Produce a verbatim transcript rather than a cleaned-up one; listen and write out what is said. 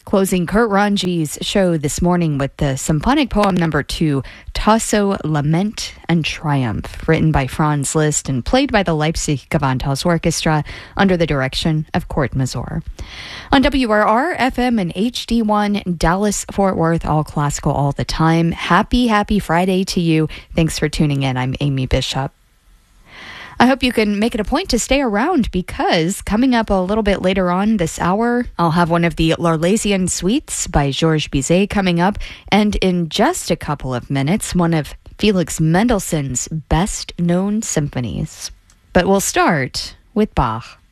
Closing Kurt Ranji's show this morning with the symphonic poem number two, Tasso, Lament and Triumph, written by Franz Liszt and played by the Leipzig Gewandhaus Orchestra under the direction of Kurt Masur. On W R R, F M and H D one, Dallas, Fort Worth, all classical all the time. Happy, happy Friday to you. Thanks for tuning in. I'm Amy Bishop. I hope you can make it a point to stay around because coming up a little bit later on this hour, I'll have one of the L'Arlésienne suites by Georges Bizet coming up, and in just a couple of minutes, one of Felix Mendelssohn's best-known symphonies. But we'll start with Bach.